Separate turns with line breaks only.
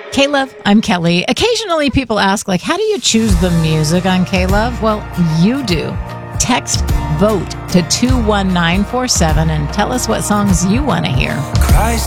K-Love, I'm Kelly. Occasionally people ask, how do you choose the music on K-Love? Well, you do. Text VOTE to 21947 and tell us what songs you want to hear.
Christ